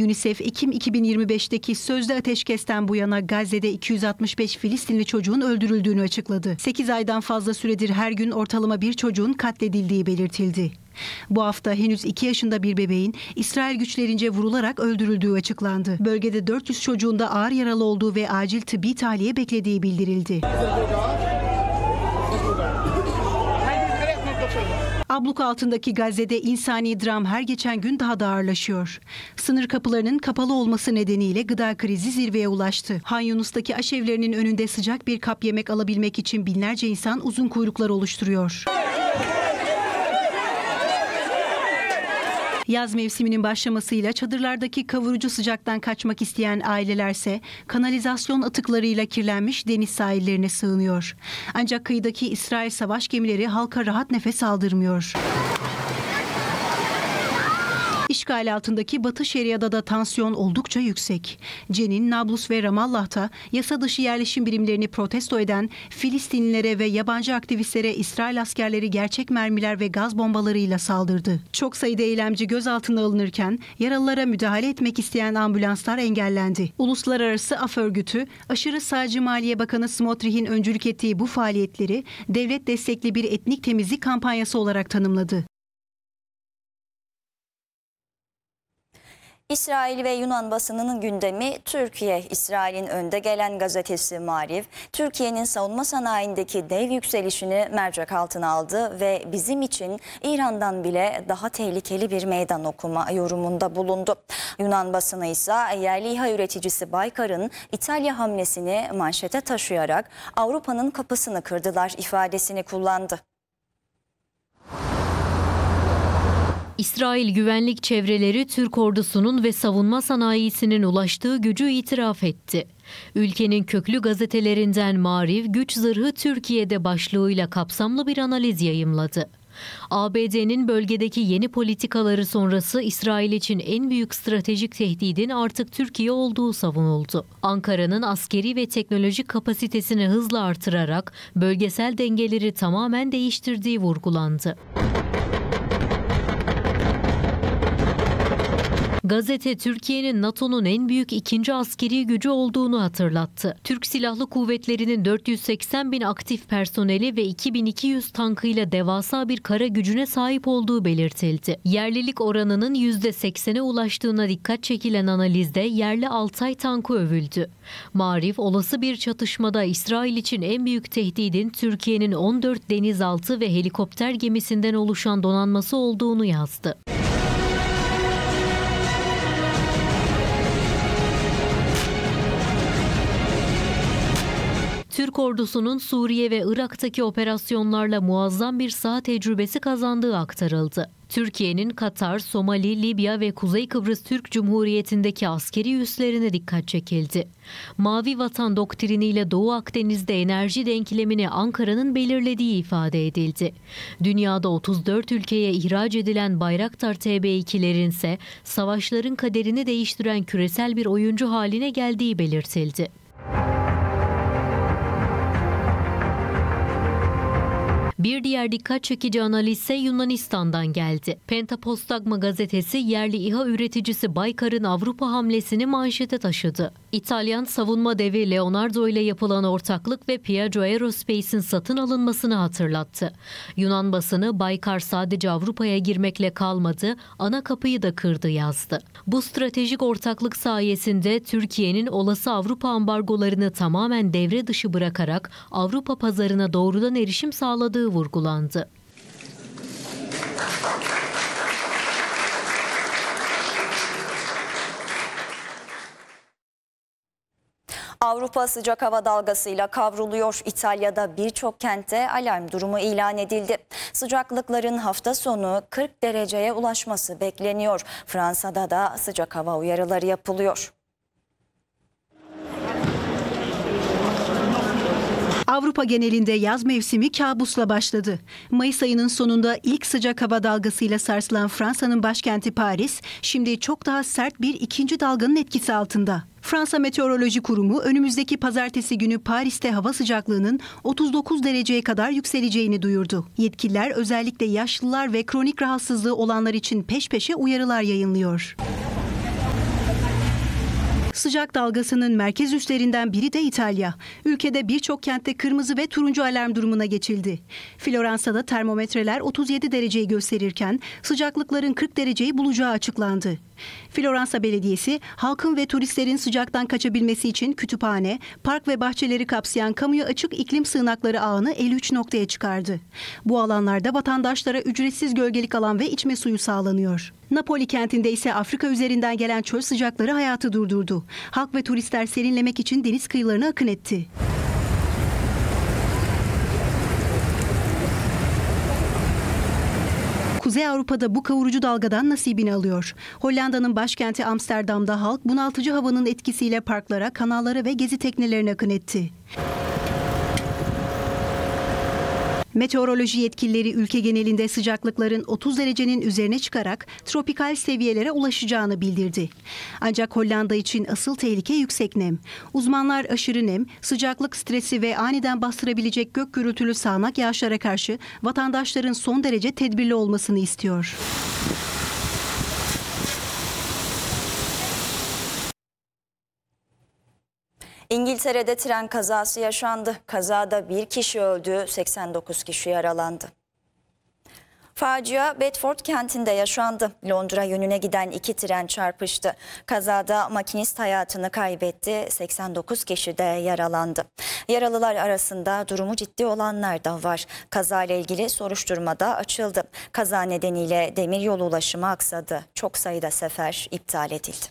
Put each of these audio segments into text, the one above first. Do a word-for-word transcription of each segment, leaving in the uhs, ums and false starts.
UNICEF, Ekim iki bin yirmi beşteki sözde ateşkesten bu yana Gazze'de iki yüz altmış beş Filistinli çocuğun öldürüldüğünü açıkladı. sekiz aydan fazla süredir her gün ortalama bir çocuğun katledildiği belirtildi. Bu hafta henüz iki yaşında bir bebeğin İsrail güçlerince vurularak öldürüldüğü açıklandı. Bölgede dört yüz çocuğun da ağır yaralı olduğu ve acil tıbbi tahliye beklediği bildirildi. Abluk altındaki Gazze'de insani dram her geçen gün daha da ağırlaşıyor. Sınır kapılarının kapalı olması nedeniyle gıda krizi zirveye ulaştı. Han Yunus'taki aşevlerinin önünde sıcak bir kap yemek alabilmek için binlerce insan uzun kuyruklar oluşturuyor. Yaz mevsiminin başlamasıyla çadırlardaki kavurucu sıcaktan kaçmak isteyen ailelerse kanalizasyon atıklarıyla kirlenmiş deniz sahillerine sığınıyor. Ancak kıyıdaki İsrail savaş gemileri halka rahat nefes aldırmıyor. İşgal altındaki Batı Şeria'da da tansiyon oldukça yüksek. Cenin, Nablus ve Ramallah'ta yasa dışı yerleşim birimlerini protesto eden Filistinlilere ve yabancı aktivistlere İsrail askerleri gerçek mermiler ve gaz bombalarıyla saldırdı. Çok sayıda eylemci gözaltına alınırken yaralılara müdahale etmek isteyen ambulanslar engellendi. Uluslararası Af Örgütü, aşırı sağcı Maliye Bakanı Smotrich'in öncülük ettiği bu faaliyetleri devlet destekli bir etnik temizlik kampanyası olarak tanımladı. İsrail ve Yunan basınının gündemi Türkiye. İsrail'in önde gelen gazetesi Maariv, Türkiye'nin savunma sanayindeki dev yükselişini mercek altına aldı ve bizim için İran'dan bile daha tehlikeli bir meydan okuma yorumunda bulundu. Yunan basını ise yerli İHA üreticisi Baykar'ın İtalya hamlesini manşete taşıyarak Avrupa'nın kapısını kırdılar ifadesini kullandı. İsrail güvenlik çevreleri Türk ordusunun ve savunma sanayisinin ulaştığı gücü itiraf etti. Ülkenin köklü gazetelerinden Maariv, güç zırhı Türkiye'de başlığıyla kapsamlı bir analiz yayımladı. A B D'nin bölgedeki yeni politikaları sonrası İsrail için en büyük stratejik tehdidin artık Türkiye olduğu savunuldu. Ankara'nın askeri ve teknolojik kapasitesini hızla artırarak bölgesel dengeleri tamamen değiştirdiği vurgulandı. Gazete, Türkiye'nin NATO'nun en büyük ikinci askeri gücü olduğunu hatırlattı. Türk Silahlı Kuvvetleri'nin dört yüz seksen bin aktif personeli ve iki bin iki yüz tankıyla devasa bir kara gücüne sahip olduğu belirtildi. Yerlilik oranının yüzde seksene ulaştığına dikkat çekilen analizde yerli Altay tankı övüldü. Maariv, olası bir çatışmada İsrail için en büyük tehdidin Türkiye'nin on dört denizaltı ve helikopter gemisinden oluşan donanması olduğunu yazdı. Türk ordusunun Suriye ve Irak'taki operasyonlarla muazzam bir saha tecrübesi kazandığı aktarıldı. Türkiye'nin Katar, Somali, Libya ve Kuzey Kıbrıs Türk Cumhuriyeti'ndeki askeri üslerine dikkat çekildi. Mavi Vatan doktriniyle Doğu Akdeniz'de enerji denklemini Ankara'nın belirlediği ifade edildi. Dünyada otuz dört ülkeye ihraç edilen Bayraktar T B ikilerin ise savaşların kaderini değiştiren küresel bir oyuncu haline geldiği belirtildi. Bir diğer dikkat çekici analiz ise Yunanistan'dan geldi. Pentapostagma gazetesi yerli İHA üreticisi Baykar'ın Avrupa hamlesini manşete taşıdı. İtalyan savunma devi Leonardo ile yapılan ortaklık ve Piaggio Aerospace'in satın alınmasını hatırlattı. Yunan basını Baykar sadece Avrupa'ya girmekle kalmadı, ana kapıyı da kırdı yazdı. Bu stratejik ortaklık sayesinde Türkiye'nin olası Avrupa ambargolarını tamamen devre dışı bırakarak Avrupa pazarına doğrudan erişim sağladığı vurgulandı. Avrupa sıcak hava dalgasıyla kavruluyor. İtalya'da birçok kentte alarm durumu ilan edildi. Sıcaklıkların hafta sonu kırk dereceye ulaşması bekleniyor. Fransa'da da sıcak hava uyarıları yapılıyor. Avrupa genelinde yaz mevsimi kabusla başladı. Mayıs ayının sonunda ilk sıcak hava dalgasıyla sarsılan Fransa'nın başkenti Paris, şimdi çok daha sert bir ikinci dalganın etkisi altında. Fransa Meteoroloji Kurumu önümüzdeki pazartesi günü Paris'te hava sıcaklığının otuz dokuz dereceye kadar yükseleceğini duyurdu. Yetkililer özellikle yaşlılar ve kronik rahatsızlığı olanlar için peş peşe uyarılar yayınlıyor. Sıcak dalgasının merkez üslerinden biri de İtalya. Ülkede birçok kentte kırmızı ve turuncu alarm durumuna geçildi. Floransa'da termometreler otuz yedi dereceyi gösterirken sıcaklıkların kırk dereceyi bulacağı açıklandı. Floransa Belediyesi, halkın ve turistlerin sıcaktan kaçabilmesi için kütüphane, park ve bahçeleri kapsayan kamuya açık iklim sığınakları ağını elli üç noktaya çıkardı. Bu alanlarda vatandaşlara ücretsiz gölgelik alan ve içme suyu sağlanıyor. Napoli kentinde ise Afrika üzerinden gelen çöl sıcakları hayatı durdurdu. Halk ve turistler serinlemek için deniz kıyılarına akın etti. Kuzey Avrupa'da bu kavurucu dalgadan nasibini alıyor. Hollanda'nın başkenti Amsterdam'da halk bunaltıcı havanın etkisiyle parklara, kanallara ve gezi teknelerine akın etti. Meteoroloji yetkilileri ülke genelinde sıcaklıkların otuz derecenin üzerine çıkarak tropikal seviyelere ulaşacağını bildirdi. Ancak Hollanda için asıl tehlike yüksek nem. Uzmanlar aşırı nem, sıcaklık stresi ve aniden bastırabilecek gök gürültülü sağanak yağışlara karşı vatandaşların son derece tedbirli olmasını istiyor. İngiltere'de tren kazası yaşandı. Kazada bir kişi öldü, seksen dokuz kişi yaralandı. Facia Bedford kentinde yaşandı. Londra yönüne giden iki tren çarpıştı. Kazada makinist hayatını kaybetti, seksen dokuz kişi de yaralandı. Yaralılar arasında durumu ciddi olanlar da var. Kazayla ilgili soruşturma da açıldı. Kaza nedeniyle demiryolu ulaşımı aksadı. Çok sayıda sefer iptal edildi.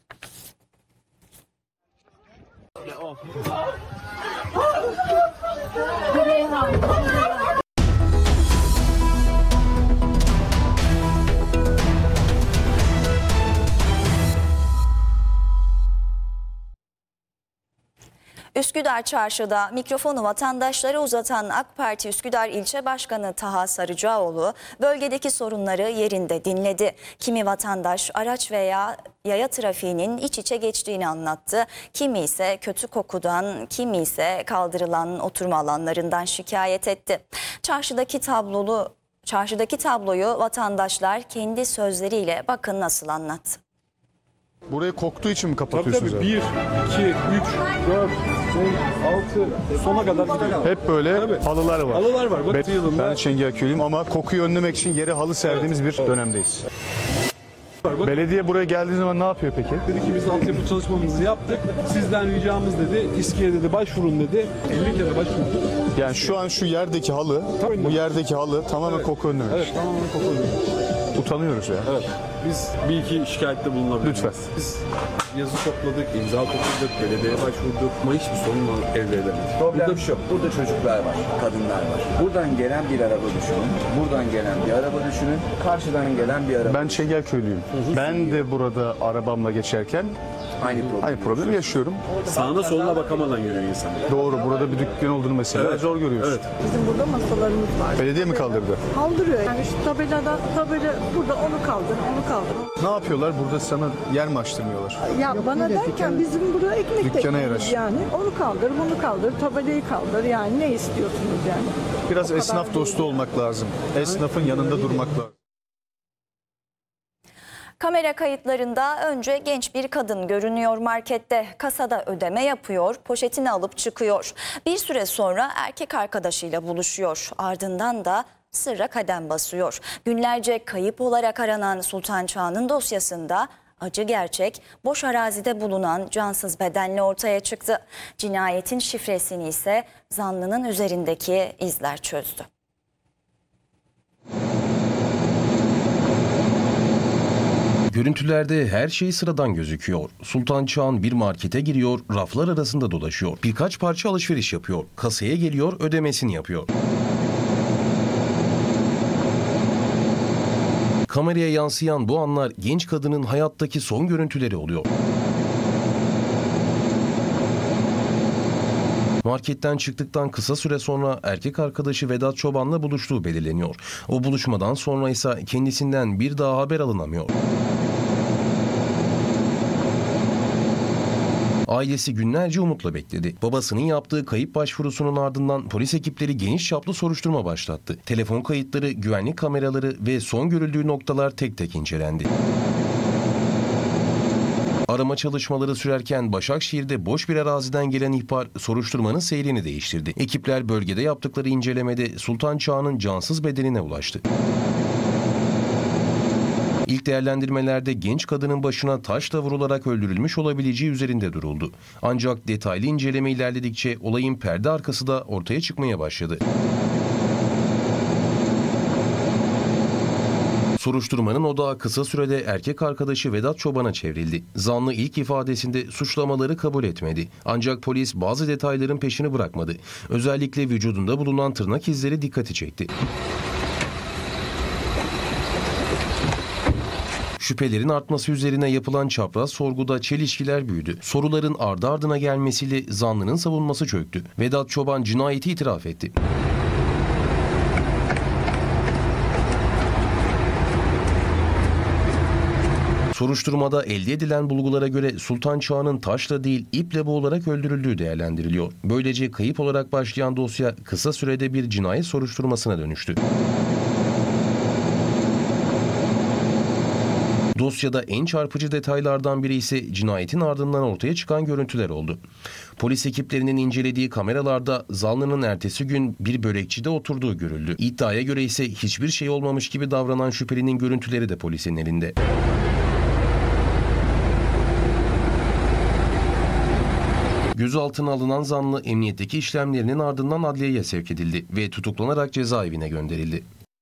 Üsküdar Çarşı'da mikrofonu vatandaşlara uzatan AK Parti Üsküdar İlçe Başkanı Taha Sarıcıoğlu bölgedeki sorunları yerinde dinledi. Kimi vatandaş araç veya yaya trafiğinin iç içe geçtiğini anlattı. Kimi ise kötü kokudan, kimi ise kaldırılan oturma alanlarından şikayet etti. Çarşıdaki tablolu, çarşıdaki tabloyu vatandaşlar kendi sözleriyle bakın nasıl anlattı. Burayı koktuğu için mi Tabii kapatıyorsunuz? tabii. bir, iki, üç, dört, beş, altı sona kadar gidiyor. Hep böyle Tabii. halılar var. Halılar var. Bak Ben, yılında. ben Çengelköylüyüm ama kokuyu önlemek için yere halı serdiğimiz bir dönemdeyiz. Var. Bak, Belediye buraya geldiği zaman ne yapıyor peki? dedi ki biz altyapı çalışmamızı yaptık. Sizden ricamız dedi. İSKİ'ye dedi başvurun dedi. elli kere başvurun. Yani şu an şu yerdeki halı, Tabii. bu yerdeki halı tamamen koku önlemek. Evet, tamamen kokuyor. Utanıyoruz ya. Evet. Biz bir iki şikayette bulunabiliriz. Lütfen. Biz yazı topladık, imza topladık, belediyeye başvurduk ama hiçbir sorun elde edemedik. Problem burada şu, burada çocuklar var, kadınlar var. Buradan gelen bir araba düşünün, buradan gelen bir araba düşünün, karşıdan gelen bir araba. Ben Çengelköylüyüm. Ben de burada arabamla geçerken aynı problem. aynı problemi yaşıyorum. Sağına soluna bakamadan yürüyor insan. Doğru, burada bir dükkan olduğunu mesela Evet. zor görüyoruz. Evet. Bizim burada masalarımız var. Belediye mi kaldırdı? Kaldırıyor. Yani şu tabelada, tabela burada onu kaldır, onu kaldır. Ne yapıyorlar? Burada sana yer mi açtırmıyorlar? Ya bana derken bizim burada ekmek Dükkana teknemiz yaraş. yani. Onu kaldır, bunu kaldır, tabelayı kaldır. Yani ne istiyorsunuz yani? Biraz O kadar esnaf dostu değil. olmak lazım. Esnafın yanında durmak lazım. Kamera kayıtlarında önce genç bir kadın görünüyor markette. Kasada ödeme yapıyor, poşetini alıp çıkıyor. Bir süre sonra erkek arkadaşıyla buluşuyor. Ardından da sırra kadem basıyor. Günlerce kayıp olarak aranan Sultan Çağan'ın dosyasında acı gerçek boş arazide bulunan cansız bedenle ortaya çıktı. Cinayetin şifresini ise zanlının üzerindeki izler çözdü. Görüntülerde her şey sıradan gözüküyor. Sultan Çağan bir markete giriyor, raflar arasında dolaşıyor. Birkaç parça alışveriş yapıyor. Kasaya geliyor, ödemesini yapıyor. Kameraya yansıyan bu anlar genç kadının hayattaki son görüntüleri oluyor. Marketten çıktıktan kısa süre sonra erkek arkadaşı Vedat Çoban'la buluştuğu belirleniyor. O buluşmadan sonra ise kendisinden bir daha haber alınamıyor. Ailesi günlerce umutla bekledi. Babasının yaptığı kayıp başvurusunun ardından polis ekipleri geniş çaplı soruşturma başlattı. Telefon kayıtları, güvenlik kameraları ve son görüldüğü noktalar tek tek incelendi. Arama çalışmaları sürerken Başakşehir'de boş bir araziden gelen ihbar soruşturmanın seyrini değiştirdi. Ekipler bölgede yaptıkları incelemede Sultan Çağan'ın cansız bedenine ulaştı. İlk değerlendirmelerde genç kadının başına taşla vurularak öldürülmüş olabileceği üzerinde duruldu. Ancak detaylı inceleme ilerledikçe olayın perde arkası da ortaya çıkmaya başladı. Soruşturmanın odağı kısa sürede erkek arkadaşı Vedat Çoban'a çevrildi. Zanlı ilk ifadesinde suçlamaları kabul etmedi. Ancak polis bazı detayların peşini bırakmadı. Özellikle vücudunda bulunan tırnak izleri dikkati çekti. Şüphelerin artması üzerine yapılan çapraz sorguda çelişkiler büyüdü. Soruların ardı ardına gelmesiyle zanlının savunması çöktü. Vedat Çoban cinayeti itiraf etti. Soruşturmada elde edilen bulgulara göre Sultan Çağan'ın taşla değil iple boğularak öldürüldüğü değerlendiriliyor. Böylece kayıp olarak başlayan dosya kısa sürede bir cinayet soruşturmasına dönüştü. Dosyada en çarpıcı detaylardan biri ise cinayetin ardından ortaya çıkan görüntüler oldu. Polis ekiplerinin incelediği kameralarda zanlının ertesi gün bir börekçide oturduğu görüldü. İddiaya göre ise hiçbir şey olmamış gibi davranan şüphelinin görüntüleri de polisin elinde. Gözaltına alınan zanlı emniyetteki işlemlerinin ardından adliyeye sevk edildi ve tutuklanarak cezaevine gönderildi.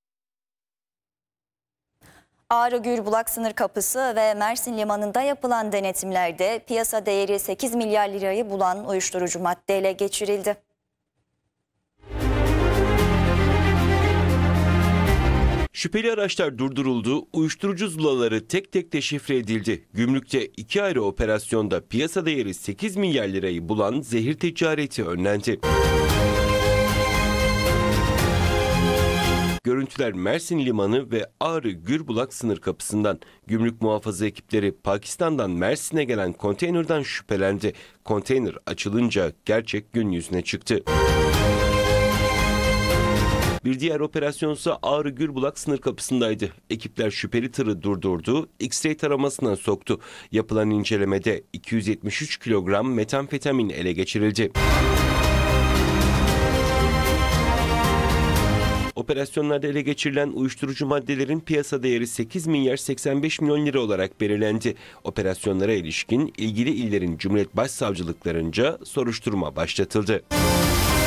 Ağrı Gürbulak sınır kapısı ve Mersin limanında yapılan denetimlerde piyasa değeri sekiz milyar lirayı bulan uyuşturucu madde ele geçirildi. Şüpheli araçlar durduruldu, uyuşturucu zulaları tek tek deşifre edildi. Gümrükte iki ayrı operasyonda piyasa değeri sekiz milyar lirayı bulan zehir ticareti önlendi. Görüntüler Mersin Limanı ve Ağrı Gürbulak sınır kapısından. Gümrük muhafaza ekipleri Pakistan'dan Mersin'e gelen konteynerden şüphelendi. Konteyner açılınca gerçek gün yüzüne çıktı. Bir diğer operasyonsa Ağrı Gürbulak sınır kapısındaydı. Ekipler şüpheli tırı durdurdu, X-ray taramasına soktu. Yapılan incelemede iki yüz yetmiş üç kilogram metamfetamin ele geçirildi. Operasyonlarda ele geçirilen uyuşturucu maddelerin piyasa değeri sekiz milyar seksen beş milyon lira olarak belirlendi. Operasyonlara ilişkin ilgili illerin Cumhuriyet Başsavcılıklarınca soruşturma başlatıldı.